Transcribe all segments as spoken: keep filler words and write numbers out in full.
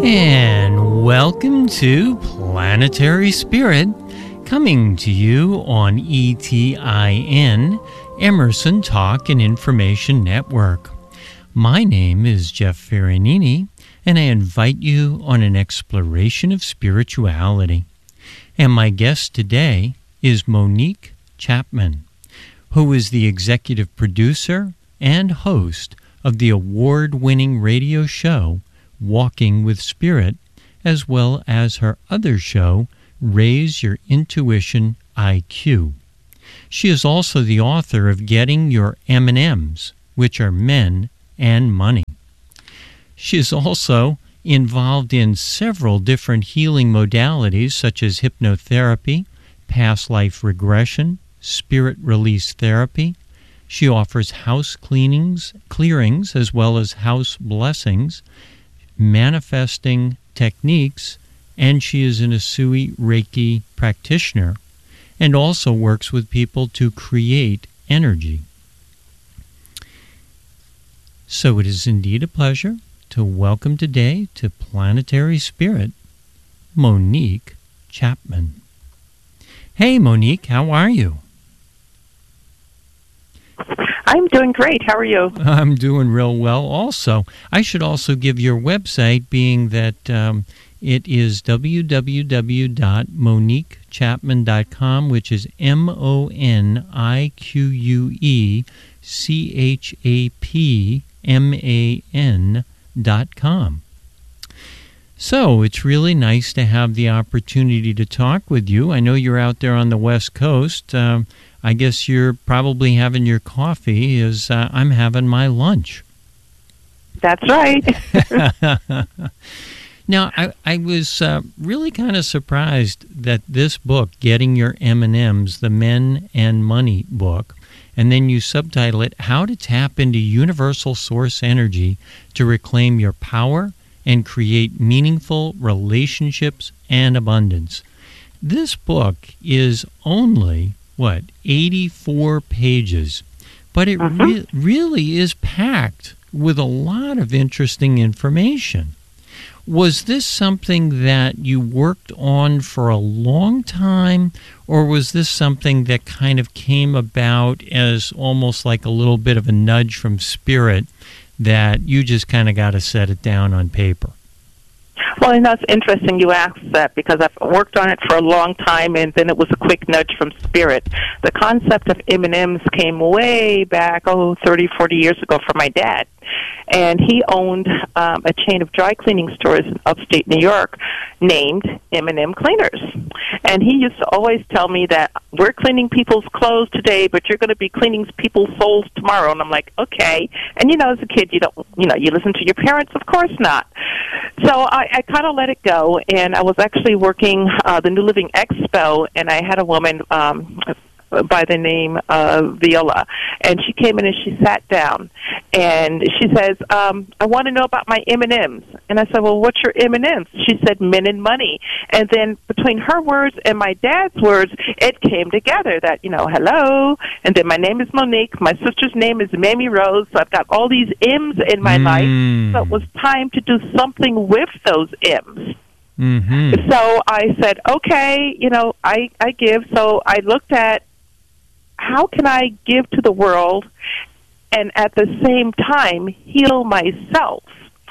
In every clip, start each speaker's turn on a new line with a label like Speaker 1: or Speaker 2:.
Speaker 1: And welcome to Planetary Spirit, coming to you on E T I N, Emerson Talk and Information Network. My name is Jeff Ferranini, and I invite you on an exploration of spirituality. And my guest today is Monique Chapman, who is the executive producer and host of the award-winning radio show Walking with Spirit, as well as her other show, Raise Your Intuition I Q. She is also the author of Getting Your M and M's, which are Men and Money. She is also involved in several different healing modalities such as hypnotherapy, past life regression, spirit release therapy. She offers house cleanings, clearings, as well as house blessings, manifesting techniques, and she is an Usui Reiki practitioner and also works with people to create energy. So it is indeed a pleasure to welcome today to Planetary Spirit, Monique Chapman. Hey, Monique, how are you?
Speaker 2: I'm doing great. How are you?
Speaker 1: I'm doing real well also. I should also give your website, being that um, it is w w w dot monique chapman dot com, which is M O N I Q U E C H A P M A N dot com. So it's really nice to have the opportunity to talk with you. I know you're out there on the West Coast. Um, I guess you're probably having your coffee as uh, I'm having my lunch.
Speaker 2: That's right.
Speaker 1: Now, I, I was uh, really kind of surprised that this book, Getting Your M and M's, the Men and Money book, and then you subtitle it, How to Tap into Universal Source Energy to Reclaim Your Power and Create Meaningful Relationships and Abundance. This book is only, what, eighty-four pages, but it
Speaker 2: uh-huh.
Speaker 1: re- really is packed with a lot of interesting information. Was this something that you worked on for a long time, or was this something that kind of came about as almost like a little bit of a nudge from Spirit that you just kind of got to set it down on paper?
Speaker 2: Well, and that's interesting you asked that, because I've worked on it for a long time, and then it was a quick nudge from Spirit. The concept of M and M's came way back, oh, thirty, forty years ago from my dad. And he owned um, a chain of dry cleaning stores in upstate New York named M and M Cleaners. And he used to always tell me that we're cleaning people's clothes today, but you're going to be cleaning people's souls tomorrow. And I'm like, okay. And, you know, as a kid, you don't, you know, you listen to your parents? Of course not. So I, I kind of let it go, and I was actually working uh, the New Living Expo, and I had a woman um, by the name of Viola, and she came in and she sat down, and she says, um, I want to know about my M and M's. And I said, well, what's your M and M's? She said, Men and Money. And then between her words and my dad's words, it came together that, you know, hello, and then my name is Monique, my sister's name is Mamie Rose, so I've got all these M's in my mm. life, so it was time to do something with those M's. Mm-hmm. So I said, okay, you know, I, I give. So I looked at, how can I give to the world and at the same time heal myself?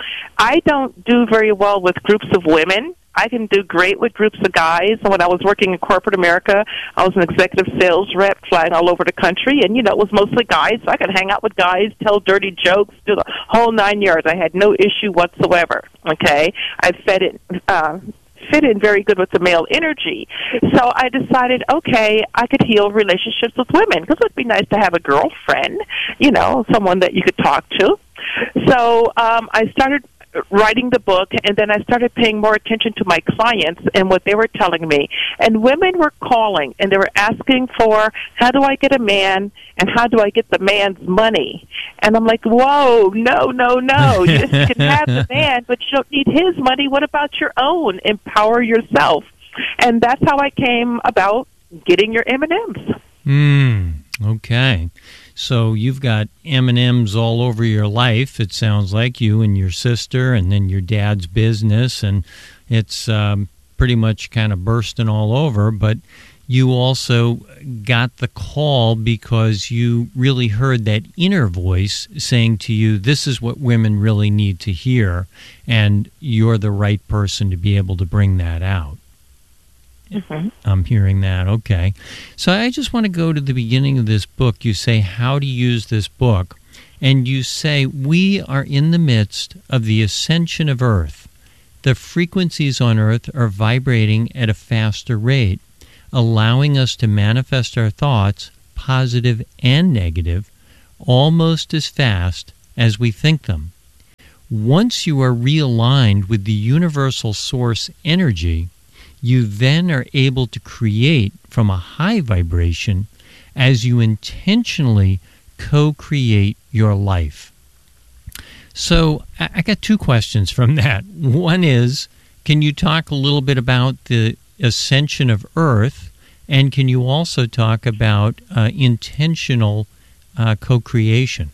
Speaker 2: I don't do very well with groups of women. I can do great with groups of guys. When I was working in corporate America, I was an executive sales rep flying all over the country, and, you know, it was mostly guys, so I could hang out with guys, tell dirty jokes, do the whole nine yards. I had no issue whatsoever, okay? I fed it, uh, fit in very good with the male energy. So I decided, okay, I could heal relationships with women, because it would be nice to have a girlfriend, you know, someone that you could talk to. So um, I started writing the book, and then I started paying more attention to my clients and what they were telling me. And women were calling, and they were asking for, how do I get a man, and how do I get the man's money? And I'm like, whoa, no, no, no. You can have the man, but you don't need his money. What about your own? Empower yourself. And that's how I came about getting your M and M's.
Speaker 1: Hmm, okay. So you've got M and M's all over your life, it sounds like, you and your sister, and then your dad's business, and it's um, pretty much kind of bursting all over. But you also got the call because you really heard that inner voice saying to you, this is what women really need to hear, and you're the right person to be able to bring that out. Mm-hmm. I'm hearing that. Okay. So I just want to go to the beginning of this book. You say how to use this book, and you say we are in the midst of the ascension of Earth. The frequencies on Earth are vibrating at a faster rate, allowing us to manifest our thoughts, positive and negative, almost as fast as we think them. Once you are realigned with the universal source energy, you then are able to create from a high vibration as you intentionally co-create your life. So I got two questions from that. One is, can you talk a little bit about the ascension of Earth, and can you also talk about uh, intentional uh, co-creation?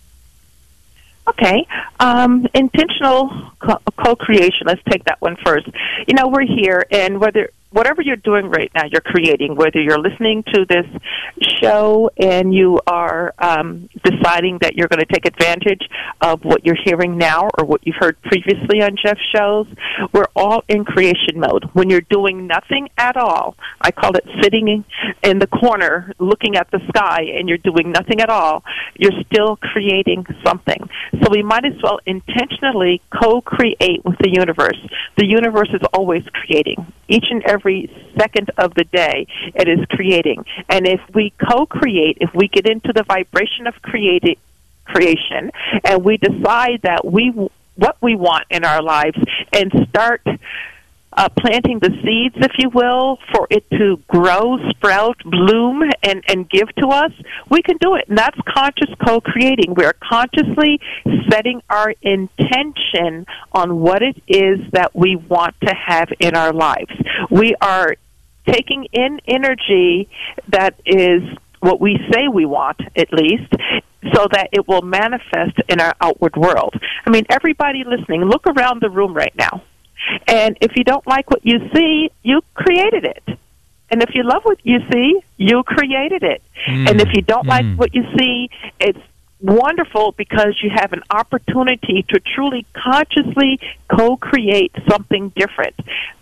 Speaker 2: Okay. Um, intentional co- co-creation. Let's take that one first. You know, we're here, and whether whatever you're doing right now, you're creating. Whether you're listening to this show and you are um, deciding that you're going to take advantage of what you're hearing now or what you've heard previously on Jeff's shows, we're all in creation mode. When you're doing nothing at all, I call it sitting in the corner looking at the sky, and you're doing nothing at all, you're still creating something. So we might as well intentionally co-create with the universe. The universe is always creating. Each and every second of the day, it is creating. And if we co-create, if we get into the vibration of creati- creation, and we decide that we what we want in our lives and start Uh, planting the seeds, if you will, for it to grow, sprout, bloom, and, and give to us, we can do it. And that's conscious co-creating. We are consciously setting our intention on what it is that we want to have in our lives. We are taking in energy that is what we say we want, at least, so that it will manifest in our outward world. I mean, everybody listening, look around the room right now. And if you don't like what you see, you created it. And if you love what you see, you created it. Mm. And if you don't mm. like what you see, it's wonderful because you have an opportunity to truly consciously co-create something different.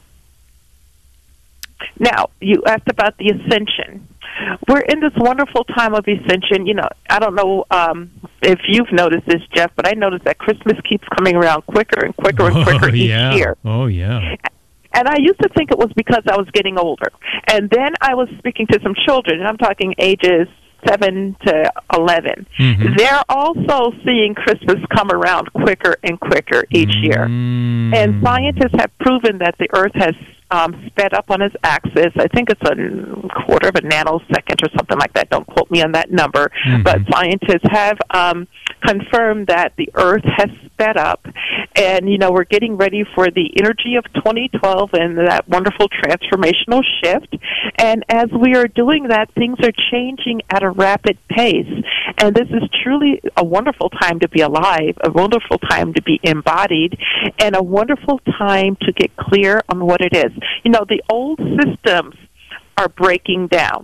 Speaker 2: Now, you asked about the ascension. We're in this wonderful time of ascension. You know, I don't know um, if you've noticed this, Jeff, but I noticed that Christmas keeps coming around quicker and quicker and quicker
Speaker 1: oh,
Speaker 2: each
Speaker 1: yeah.
Speaker 2: year.
Speaker 1: Oh, yeah.
Speaker 2: And I used to think it was because I was getting older. And then I was speaking to some children, and I'm talking ages seven to eleven. Mm-hmm. They're also seeing Christmas come around quicker and quicker each mm-hmm. year. And scientists have proven that the Earth has Um, sped up on its axis. I think it's a quarter of a nanosecond or something like that. Don't quote me on that number. Mm-hmm. But scientists have um, confirmed that the Earth has sped up. And, you know, we're getting ready for the energy of twenty twelve and that wonderful transformational shift. And as we are doing that, things are changing at a rapid pace. And this is truly a wonderful time to be alive, a wonderful time to be embodied, and a wonderful time to get clear on what it is. You know, the old systems are breaking down.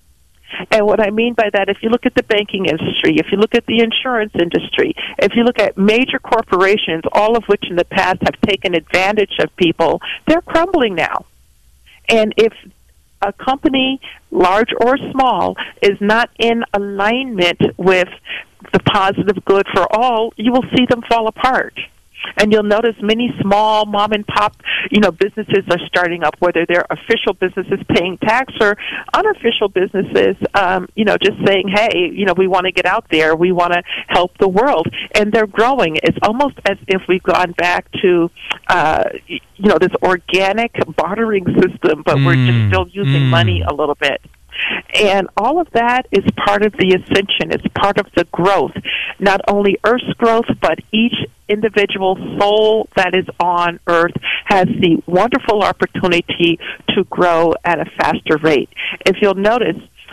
Speaker 2: And what I mean by that, if you look at the banking industry, if you look at the insurance industry, if you look at major corporations, all of which in the past have taken advantage of people, they're crumbling now. And if a company, large or small, is not in alignment with the positive good for all, you will see them fall apart. And you'll notice many small mom and pop, you know, businesses are starting up, whether they're official businesses paying tax or unofficial businesses, um, you know, just saying, hey, you know, we want to get out there, we want to help the world, and they're growing. It's almost as if we've gone back to, uh, you know, this organic bartering system, but mm. we're just still using mm. money a little bit. And all of that is part of the ascension. It's part of the growth, not only Earth's growth, but each individual soul that is on Earth has the wonderful opportunity to grow at a faster rate. If you'll notice,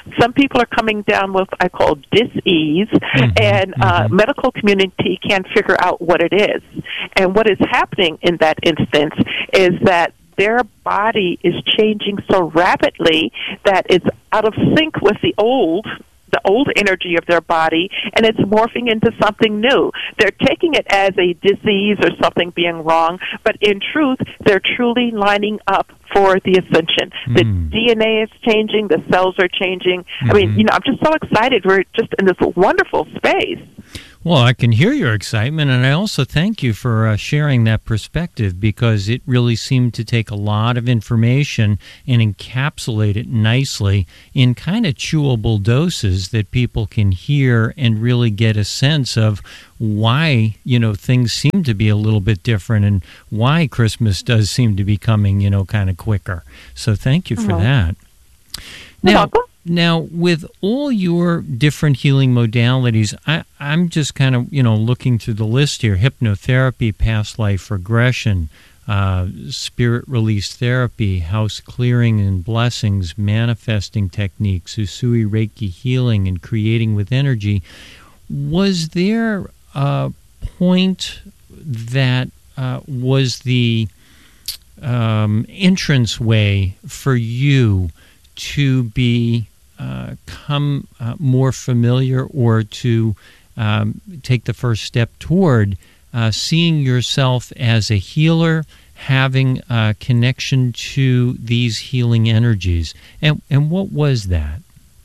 Speaker 2: Some people are coming down with, I call, dis-ease, mm-hmm, and uh, mm-hmm. medical community can't figure out what it is. And what is happening in that instance is that their body is changing so rapidly that it's out of sync with the old the old energy of their body, and it's morphing into something new. They're taking it as a disease or something being wrong, but in truth, they're truly lining up for the ascension. Mm. The D N A is changing, the cells are changing. Mm-hmm. I mean, you know, I'm just so excited. We're just in this wonderful space.
Speaker 1: Well, I can hear your excitement, and I also thank you for uh, sharing that perspective, because it really seemed to take a lot of information and encapsulate it nicely in kind of chewable doses that people can hear and really get a sense of why, you know, things seem to be a little bit different and why Christmas does seem to be coming, you know, kind of quicker. So thank you for mm-hmm. that.
Speaker 2: You're
Speaker 1: now,
Speaker 2: welcome.
Speaker 1: Now, with all your different healing modalities, I, I'm just kind of, you know, looking through the list here: hypnotherapy, past life regression, uh, spirit release therapy, house clearing and blessings, manifesting techniques, Usui Reiki healing, and creating with energy. Was there a point that uh, was the um, entrance way for you to be uh, come uh, more familiar, or to um, take the first step toward uh, seeing yourself as a healer, having a connection to these healing energies? And and what was that?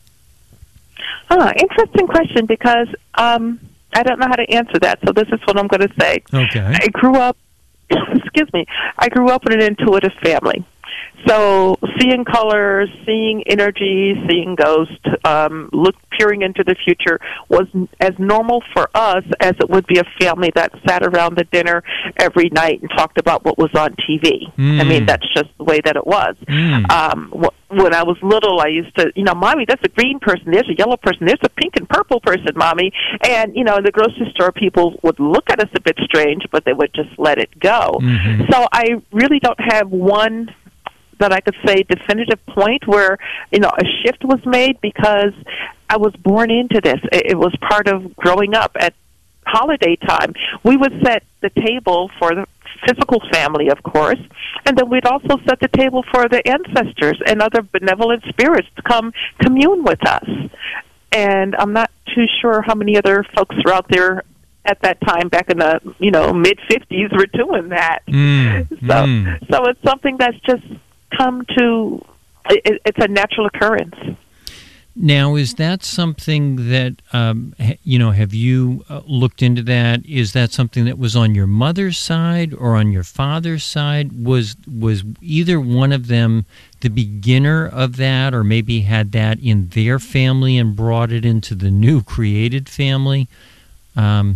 Speaker 2: Ah, interesting question, because um, I don't know how to answer that, so this is what I'm going to say.
Speaker 1: Okay.
Speaker 2: I grew up, excuse me, I grew up in an intuitive family. So seeing colors, seeing energy, seeing ghosts, um, look, peering into the future was as normal for us as it would be a family that sat around the dinner every night and talked about what was on T V. Mm. I mean, that's just the way that it was. Mm. Um, wh- when I was little, I used to, you know, Mommy, that's a green person, there's a yellow person, there's a pink and purple person, Mommy. And, you know, in the grocery store, people would look at us a bit strange, but they would just let it go. Mm-hmm. So I really don't have one that I could say definitive point where, you know, a shift was made, because I was born into this. It was part of growing up. At holiday time, we would set the table for the physical family, of course, and then we'd also set the table for the ancestors and other benevolent spirits to come commune with us. And I'm not too sure how many other folks were out there at that time, back in the, you know, mid fifties, were doing that. Mm, so, mm. so it's something that's just come to, it, it's a natural occurrence.
Speaker 1: Now, is that something that, um, you know, have you uh, looked into that? Is that something that was on your mother's side or on your father's side? Was was either one of them the beginner of that, or maybe had that in their family and brought it into the new created family? Um,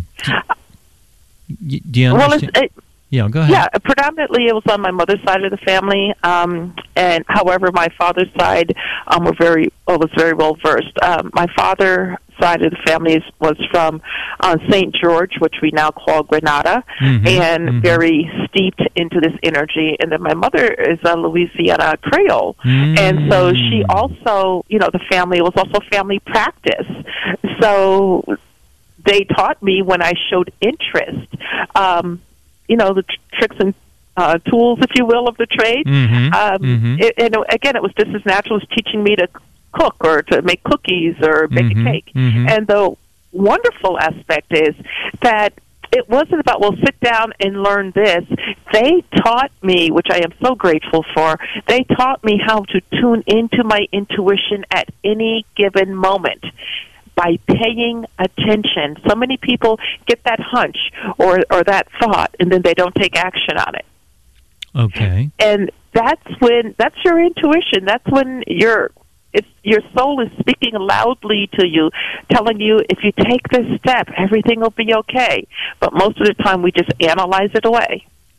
Speaker 1: do, do you understand?
Speaker 2: Well, it's, it,
Speaker 1: Yeah, go ahead.
Speaker 2: Yeah, predominantly it was on my mother's side of the family, um, and however, my father's side um, were very well, was very well versed. Um, my father's side of the family is, was from uh, Saint George, which we now call Grenada, mm-hmm, and mm-hmm. very steeped into this energy. And then my mother is a Louisiana Creole, mm-hmm. and so she also, you know, the family was also family practice. So they taught me when I showed interest. Um, you know, the tr- tricks and uh, tools, if you will, of the trade. Mm-hmm. Um, mm-hmm. It, and again, it was just as natural as teaching me to cook or to make cookies or bake mm-hmm. a cake. Mm-hmm. And the wonderful aspect is that it wasn't about, well, sit down and learn this. They taught me, which I am so grateful for, they taught me how to tune into my intuition at any given moment by paying attention. So many people get that hunch or, or that thought, and then they don't take action on it.
Speaker 1: Okay.
Speaker 2: And that's when, that's your intuition. That's when your it's, your soul is speaking loudly to you, telling you, if you take this step, everything will be okay. But most of the time, we just analyze it away.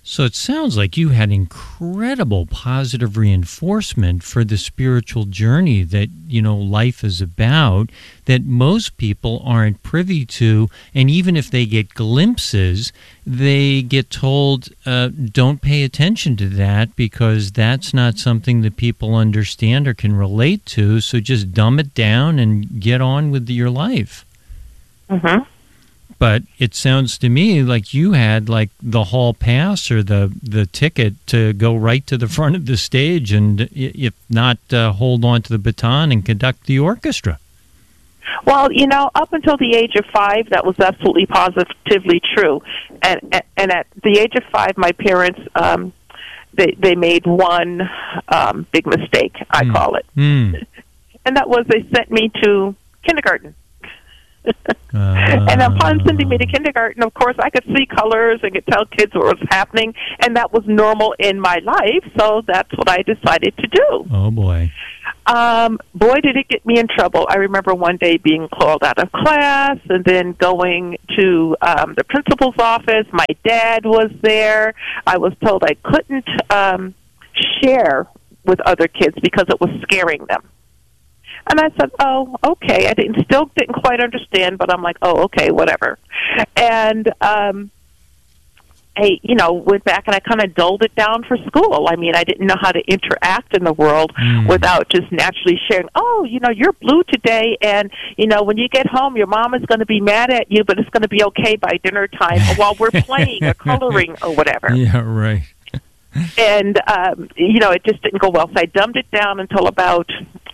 Speaker 1: So it sounds like you had incredible positive reinforcement for the spiritual journey that, you know, life is about, that most people aren't privy to. And even if they get glimpses, they get told, uh, don't pay attention to that because that's not something that people understand or can relate to. So just dumb it down and get on with your life.
Speaker 2: Mm-hmm.
Speaker 1: But it sounds to me like you had like the hall pass or the, the ticket to go right to the front of the stage and, if not, uh, hold on to the baton and conduct the orchestra.
Speaker 2: Well, you know, up until the age of five, that was absolutely positively true. And and at the age of five, my parents, um, they, they made one um, big mistake, I mm. call it.
Speaker 1: Mm.
Speaker 2: And that was they sent me to kindergarten. uh, and upon sending me to kindergarten, of course, I could see colors and could tell kids what was happening, and that was normal in my life, so that's what I decided to do.
Speaker 1: Oh, boy.
Speaker 2: Um, boy, did it get me in trouble. I remember one day being called out of class and then going to um, the principal's office. My dad was there. I was told I couldn't um, share with other kids because it was scaring them. And I said, oh, okay. I didn't, still didn't quite understand, but I'm like, oh, okay, whatever. And um, I, you know, went back and I kind of dulled it down for school. I mean, I didn't know how to interact in the world mm. without just naturally sharing, oh, you know, you're blue today, and, you know, when you get home, your mom is going to be mad at you, but it's going to be okay by dinner time while we're playing or coloring or whatever.
Speaker 1: Yeah, right.
Speaker 2: And, um, you know, it just didn't go well. So I dumbed it down until about...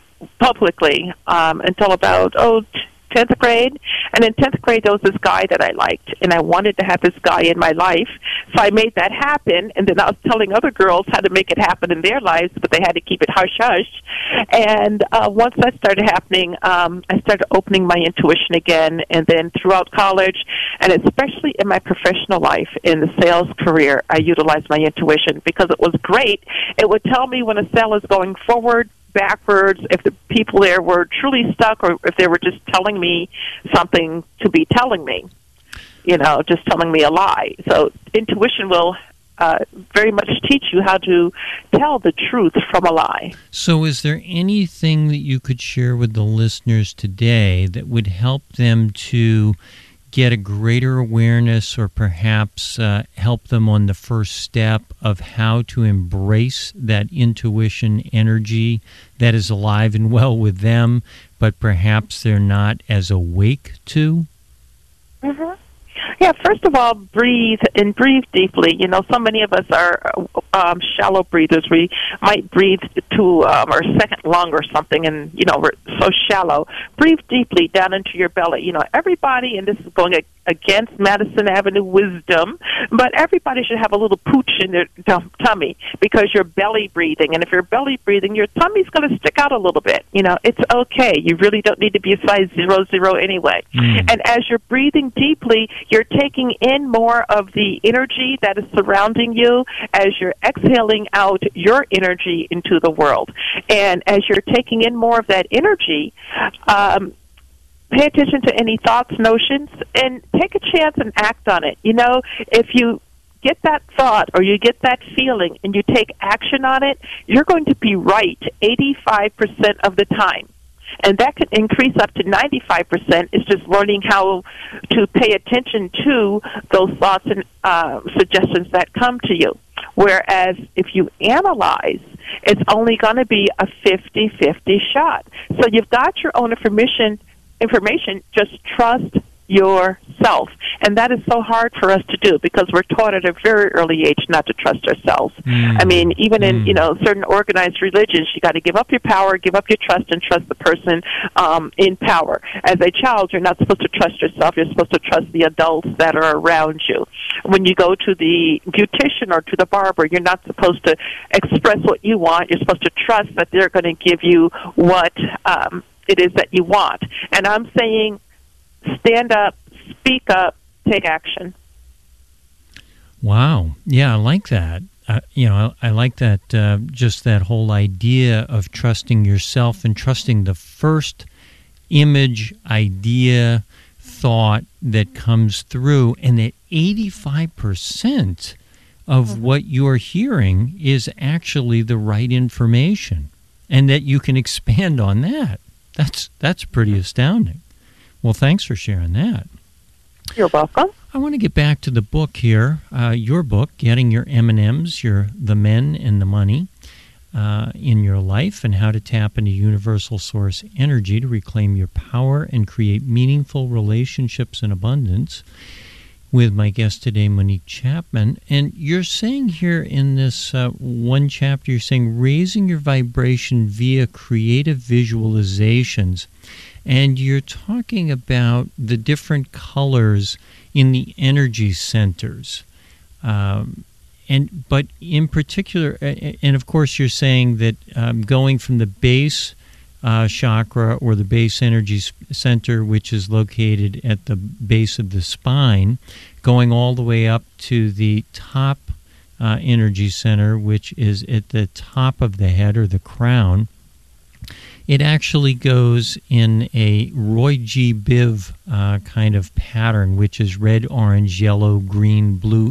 Speaker 2: publicly um, until about, oh, tenth grade. And in tenth grade, there was this guy that I liked, and I wanted to have this guy in my life. So I made that happen, and then I was telling other girls how to make it happen in their lives, but they had to keep it hush-hush. And uh, once that started happening, um, I started opening my intuition again, and then throughout college, and especially in my professional life, in the sales career, I utilized my intuition because it was great. It would tell me when a sale is going forward, backwards, if the people there were truly stuck or if they were just telling me something to be telling me, you know, just telling me a lie. So intuition will uh, very much teach you how to tell the truth from a lie.
Speaker 1: So is there anything that you could share with the listeners today that would help them to get a greater awareness or perhaps uh, help them on the first step of how to embrace that intuition energy that is alive and well with them, but perhaps they're not as awake to?
Speaker 2: Mm-hmm. Yeah, first of all, breathe and breathe deeply. You know, so many of us are um, shallow breathers. We might breathe to um, our second lung or something, and, you know, we're so shallow. Breathe deeply down into your belly. You know, everybody, and this is going against Madison Avenue wisdom, but everybody should have a little pooch in their t- tummy because you're belly breathing. And if you're belly breathing, your tummy's going to stick out a little bit. You know, it's okay. You really don't need to be a size zero, zero anyway. Mm. And as you're breathing deeply, you're taking in more of the energy that is surrounding you as you're exhaling out your energy into the world. And as you're taking in more of that energy, um, pay attention to any thoughts, notions, and take a chance and act on it. You know, if you get that thought or you get that feeling and you take action on it, you're going to be right eighty-five percent of the time. And that could increase up to ninety-five percent. It's just learning how to pay attention to those thoughts and uh, suggestions that come to you. Whereas if you analyze, it's only going to be a fifty-fifty shot. So you've got your own information, information, just trust yourself. And that is so hard for us to do because we're taught at a very early age not to trust ourselves. Mm. I mean, even in, mm. you know, certain organized religions, you got to give up your power, give up your trust, and trust the person um, in power. As a child, you're not supposed to trust yourself. You're supposed to trust the adults that are around you. When you go to the beautician or to the barber, you're not supposed to express what you want. You're supposed to trust that they're going to give you what um, it is that you want. And I'm saying, stand up, speak up, take action.
Speaker 1: Wow. Yeah, I like that. Uh, you know, I, I like that, uh, just that whole idea of trusting yourself and trusting the first image, idea, thought that comes through, and that eighty-five percent of
Speaker 2: Mm-hmm.
Speaker 1: what you're hearing is actually the right information, and that you can expand on that. That's that's pretty astounding. Well, thanks for sharing that.
Speaker 2: You're welcome.
Speaker 1: I want to get back to the book here, uh, your book, Getting Your M and M's, your The Men and the Money uh, in Your Life, and How to Tap into Universal Source Energy to Reclaim Your Power and Create Meaningful Relationships in Abundance, with my guest today, Monique Chapman. And you're saying here in this uh, one chapter, you're saying raising your vibration via creative visualizations. And you're talking about the different colors in the energy centers. Um, and but in particular, and of course you're saying that um, going from the base uh, chakra or the base energy center, which is located at the base of the spine, going all the way up to the top uh, energy center, which is at the top of the head or the crown, it actually goes in a Roy G. Biv uh, kind of pattern, which is red, orange, yellow, green, blue,